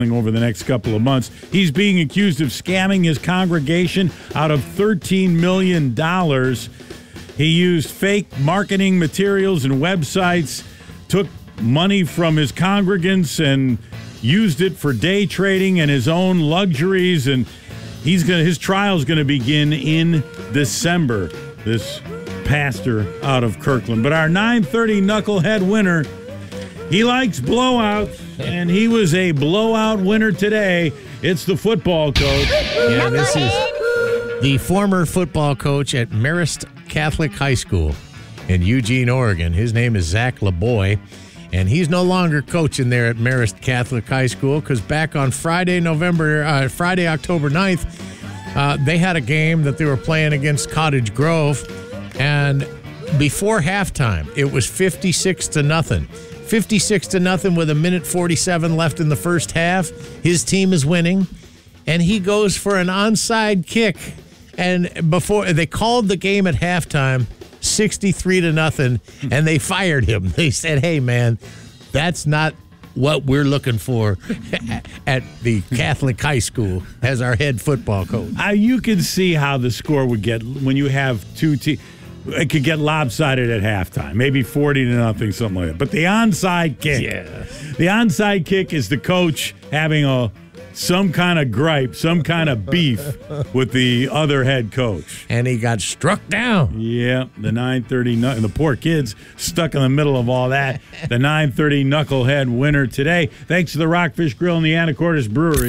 over the next couple of months. He's being accused of scamming his congregation out of $13 million. He used fake marketing materials and websites, took money from his congregants and used it for day trading and his own luxuries, and his trial is going to begin in December, this pastor out of Kirkland. But our 9:30 knucklehead winner, he likes blowouts, and he was a blowout winner today. It's the football coach. Yeah, this is the former football coach at Marist Catholic High School in Eugene, Oregon. His name is Zach LeBoy, and he's no longer coaching there at Marist Catholic High School because back on Friday, October 9th, they had a game that they were playing against Cottage Grove, and before halftime, it was 56-0. 56-0 with 1:47 left in the first half. His team is winning, and he goes for an onside kick. And before they called the game at halftime, 63-0, and they fired him. They said, "Hey, man, that's not what we're looking for at the Catholic high school as our head football coach." You can see how the score would get when you have two teams. It could get lopsided at halftime, maybe 40-0, something like that. But the onside kick, the onside kick is the coach having some kind of gripe, some kind of beef with the other head coach. And he got struck down. Yeah, the 9:30, and the poor kids stuck in the middle of all that. The 9:30 knucklehead winner today, thanks to the Rockfish Grill and the Anacortes Brewery.